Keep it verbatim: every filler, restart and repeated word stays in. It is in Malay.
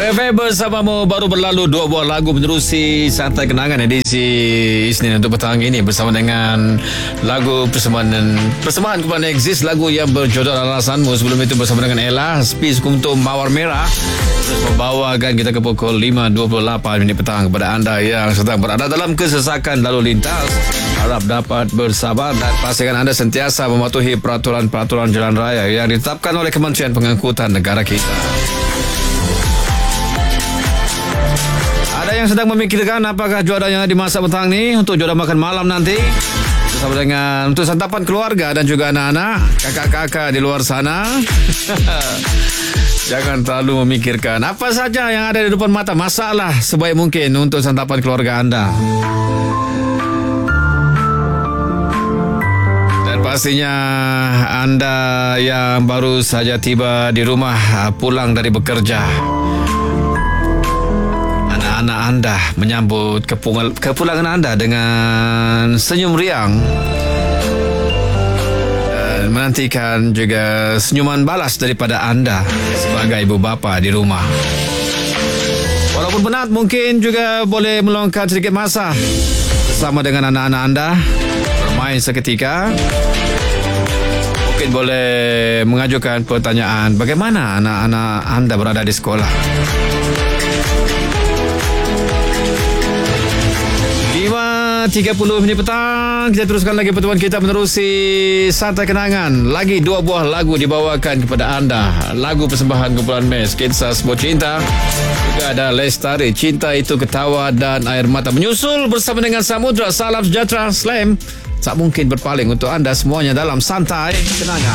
F M bersamamu. Baru berlalu dua buah lagu menerusi Santai Kenangan edisi Isnin untuk petang ini bersama dengan lagu persembahan persembahan kepada Exist, lagu yang berjodoh Alasanmu. Sebelum itu bersama dengan Ella, Spis untuk Mawar Merah, terus membawakan kita ke pukul lima dua puluh lapan minit petang kepada anda yang sedang berada dalam kesesakan lalu lintas. Harap dapat bersabar dan pastikan anda sentiasa mematuhi peraturan-peraturan jalan raya yang ditetapkan oleh Kementerian Pengangkutan Negara kita. Ada yang sedang memikirkan apakah juara yang dimasak petang ni untuk juara makan malam nanti bersama dengan untuk santapan keluarga dan juga anak-anak, kakak-kakak di luar sana. Jangan terlalu memikirkan apa saja yang ada di depan mata. Masaklah sebaik mungkin untuk santapan keluarga anda. Dan pastinya anda yang baru saja tiba di rumah pulang dari bekerja, anak anda menyambut kepulangan anda dengan senyum riang dan menantikan juga senyuman balas daripada anda sebagai ibu bapa di rumah. Walaupun penat, mungkin juga boleh meluangkan sedikit masa bersama dengan anak-anak anda, bermain seketika. Mungkin boleh mengajukan pertanyaan, bagaimana anak-anak anda berada di sekolah? tiga puluh minit petang, kita teruskan lagi pertemuan kita menerusi Santai Kenangan. Lagi dua buah lagu dibawakan kepada anda. Lagu persembahan kumpulan Mes, Kisah Sebuah Cinta. Juga ada Lestari, Cinta Itu Ketawa dan Air Mata. Menyusul bersama dengan Samudra, Salam Sejahtera, Slam. Tak mungkin berpaling untuk anda semuanya dalam Santai Kenangan.